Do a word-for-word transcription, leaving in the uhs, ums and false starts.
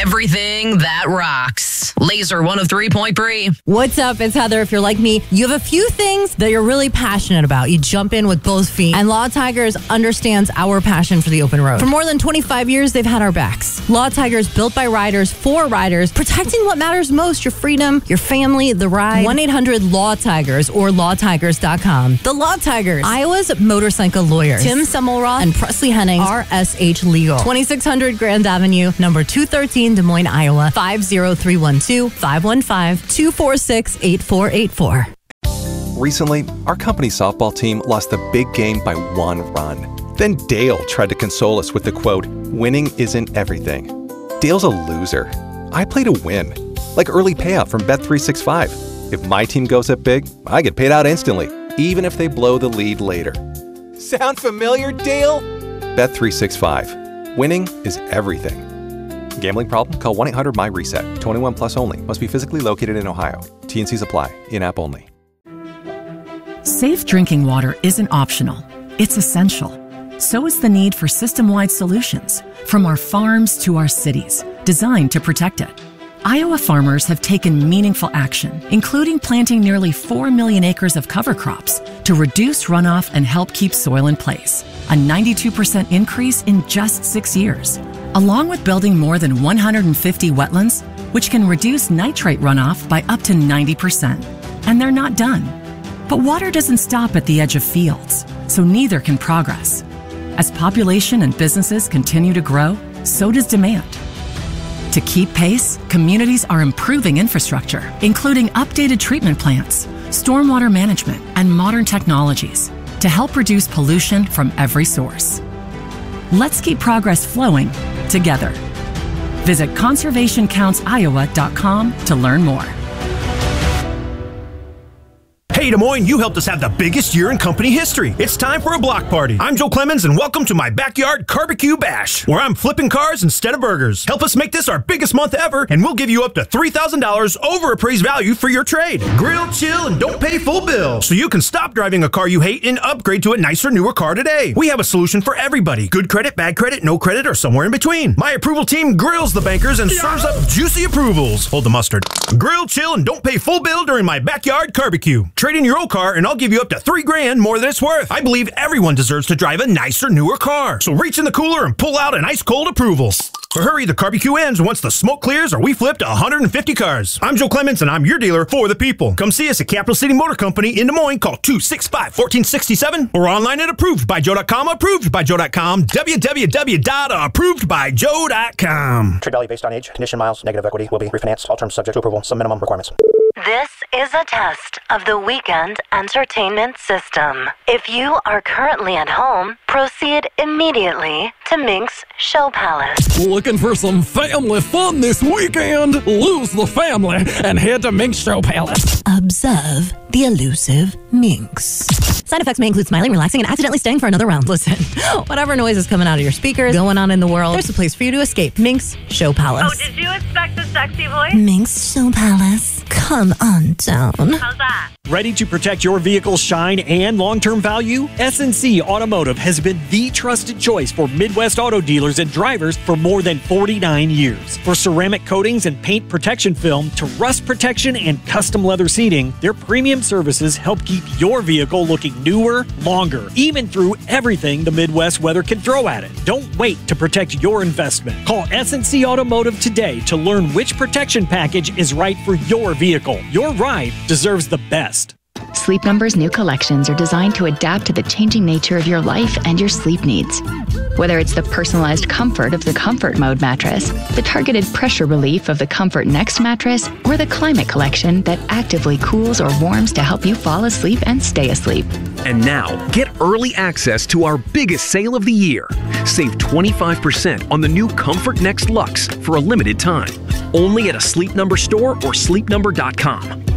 everything that rocks. Laser one oh three point three. What's up? It's Heather. If you're like me, you have a few things that you're really passionate about. You jump in with both feet. And Law Tigers understands our passion for the open road. For more than twenty-five years, they've had our backs. Law Tigers, built by riders, for riders, protecting what matters most, your freedom, your family, the ride. one eight hundred law tigers or law tigers dot com. The Law Tigers, Iowa's motorcycle lawyers. Tim Semmelroth and Presley Henning, R S H Legal. twenty-six hundred Grand Avenue, number two thirteen, Des Moines, Iowa, five oh three one two, five one five, two four six, eight four eight four. Recently, our company softball team lost the big game by one run. Then Dale tried to console us with the quote, "Winning isn't everything." Dale's a loser. I play to win. Like early payout from Bet three sixty-five. If my team goes up big, I get paid out instantly, even if they blow the lead later. Sound familiar, Dale? Bet three sixty-five. Winning is everything. Gambling problem? Call one eight hundred my reset. twenty-one plus only. Must be physically located in Ohio. T and Cs apply. In-app only. Safe drinking water isn't optional. It's essential. So is the need for system-wide solutions, from our farms to our cities, designed to protect it. Iowa farmers have taken meaningful action, including planting nearly four million acres of cover crops to reduce runoff and help keep soil in place, a ninety-two percent increase in just six years, along with building more than one hundred fifty wetlands, which can reduce nitrate runoff by up to ninety percent. And they're not done. But water doesn't stop at the edge of fields, so neither can progress. As population and businesses continue to grow, so does demand. To keep pace, communities are improving infrastructure, including updated treatment plants, stormwater management, and modern technologies to help reduce pollution from every source. Let's keep progress flowing together. Visit conservation counts iowa dot com to learn more. Hey Des Moines, you helped us have the biggest year in company history. It's time for a block party. I'm Joe Clemens and welcome to my backyard barbecue bash, where I'm flipping cars instead of burgers. Help us make this our biggest month ever and we'll give you up to three thousand dollars over appraised value for your trade. Grill, chill, and don't pay full bill, so you can stop driving a car you hate and upgrade to a nicer, newer car today. We have a solution for everybody. Good credit, bad credit, no credit, or somewhere in between. My approval team grills the bankers and serves up juicy approvals. Hold the mustard. Grill, chill, and don't pay full bill during my backyard barbecue. Trade in your old car and I'll give you up to three grand more than it's worth. I believe everyone deserves to drive a nicer, newer car. So reach in the cooler and pull out an ice cold approval. But hurry, the barbecue ends once the smoke clears or we flip to one hundred fifty cars. I'm Joe Clements and I'm your dealer for the people. Come see us at Capital City Motor Company in Des Moines. Call two six five, one four six seven or online at approved by joe dot com. approved by joe dot com. w w w dot approved by joe dot com. Trade value based on age, condition, miles, negative equity will be refinanced. All terms subject to approval. Some minimum requirements. This is a test of the weekend entertainment system. If you are currently at home, proceed immediately to Mink's Show Palace. Looking for some family fun this weekend? Lose the family and head to Mink's Show Palace. Observe the elusive minx. Side effects may include smiling, relaxing, and accidentally staying for another round. Listen, whatever noise is coming out of your speakers, going on in the world, there's a place for you to escape. Mink's Show Palace. Oh, did you expect a sexy voice? Mink's Show Palace. Come on down. How's that? Ready to protect your vehicle's shine and long-term value? S and C Automotive has been the trusted choice for Midwest auto dealers and drivers for more than forty-nine years. For ceramic coatings and paint protection film to rust protection and custom leather seating, their premium services help keep your vehicle looking newer, longer, even through everything the Midwest weather can throw at it. Don't wait to protect your investment. Call S and C Automotive today to learn which protection package is right for your vehicle. Your ride deserves the best. Sleep Number's new collections are designed to adapt to the changing nature of your life and your sleep needs. Whether it's the personalized comfort of the Comfort Mode mattress, the targeted pressure relief of the Comfort Next mattress, or the Climate Collection that actively cools or warms to help you fall asleep and stay asleep. And now, get early access to our biggest sale of the year. Save twenty-five percent on the new Comfort Next Luxe for a limited time. Only at a Sleep Number store or sleep number dot com.